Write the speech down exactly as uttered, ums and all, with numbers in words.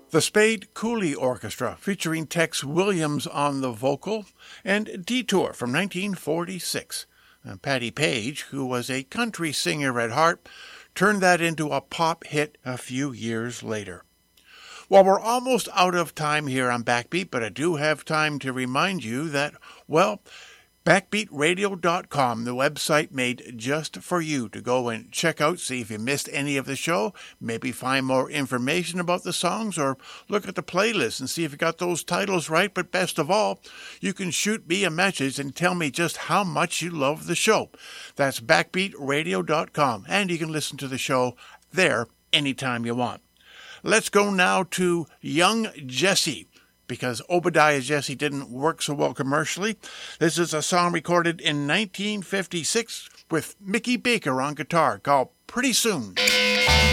The Spade Cooley Orchestra, featuring Tex Williams on the vocal, and Detour from nineteen forty-six. And Patti Page, who was a country singer at heart, turned that into a pop hit a few years later. Well, we're almost out of time here on Backbeat, but I do have time to remind you that, well, backbeat radio dot com, the website made just for you to go and check out, see if you missed any of the show, maybe find more information about the songs, or look at the playlist and see if you got those titles right. But best of all, you can shoot me a message and tell me just how much you love the show. That's backbeat radio dot com, and you can listen to the show there anytime you want. Let's go now to Young Jesse, because Obadiah Jesse didn't work so well commercially. This is a song recorded in nineteen fifty-six with Mickey Baker on guitar called Pretty Soon.